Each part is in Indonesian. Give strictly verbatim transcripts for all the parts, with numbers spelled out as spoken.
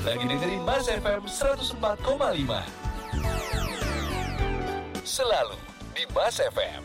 Lagi dengerin Mas F M seratus empat koma lima. Selalu di Mas F M.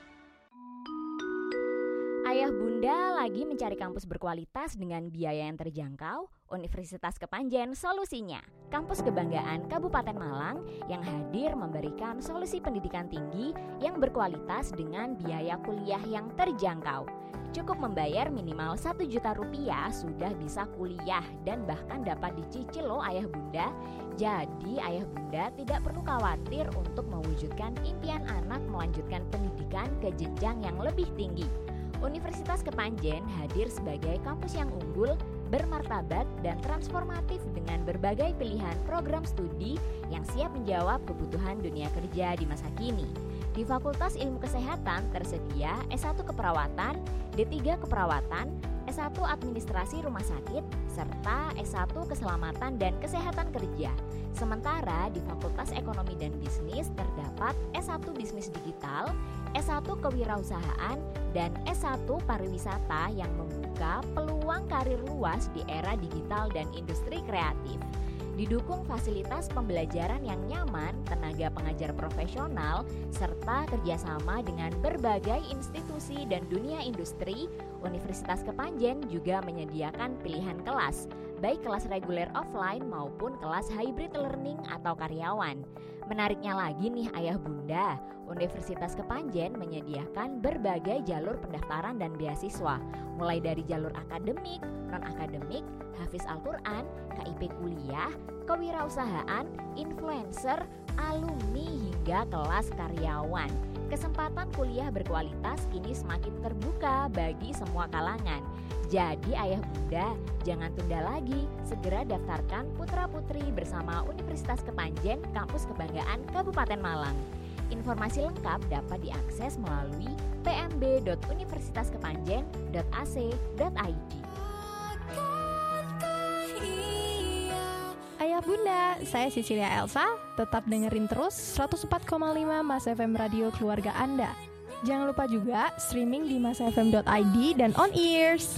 Ayah bunda lagi mencari kampus berkualitas dengan biaya yang terjangkau? Universitas Kepanjen solusinya. Kampus kebanggaan Kabupaten Malang yang hadir memberikan solusi pendidikan tinggi yang berkualitas dengan biaya kuliah yang terjangkau. Cukup membayar minimal satu juta rupiah sudah bisa kuliah dan bahkan dapat dicicil loh ayah bunda. Jadi ayah bunda tidak perlu khawatir untuk mewujudkan impian anak melanjutkan pendidikan ke jenjang yang lebih tinggi. Universitas Kepanjen hadir sebagai kampus yang unggul, bermartabat, dan transformatif dengan berbagai pilihan program studi yang siap menjawab kebutuhan dunia kerja di masa kini. Di Fakultas Ilmu Kesehatan tersedia S satu Keperawatan, D tiga Keperawatan, S satu Administrasi Rumah Sakit, serta S satu Keselamatan dan Kesehatan Kerja. Sementara di Fakultas Ekonomi dan Bisnis terdapat S satu Bisnis Digital, S satu Kewirausahaan, dan S satu Pariwisata yang membuka peluang karir luas di era digital dan industri kreatif. Didukung fasilitas pembelajaran yang nyaman, tenaga pengajar profesional, serta kerjasama dengan berbagai institusi dan dunia industri, Universitas Kepanjen juga menyediakan pilihan kelas, baik kelas reguler offline maupun kelas hybrid learning atau karyawan. Menariknya lagi nih ayah bunda, Universitas Kepanjen menyediakan berbagai jalur pendaftaran dan beasiswa, mulai dari jalur akademik, non-akademik, hafiz Al-Quran, K I P kuliah, kewirausahaan, influencer, alumni hingga kelas karyawan. Kesempatan kuliah berkualitas kini semakin terbuka bagi semua kalangan. Jadi ayah bunda, jangan tunda lagi, segera daftarkan putra-putri bersama Universitas Kepanjen, Kampus Kebanggaan Kabupaten Malang. Informasi lengkap dapat diakses melalui p m b dot universitaskepanjen dot a c dot i d. Ayah bunda, saya Cecilia Elsa, tetap dengerin terus seratus empat koma lima Mas F M Radio Keluarga Anda. Jangan lupa juga streaming di mas f m dot i d dan on ears.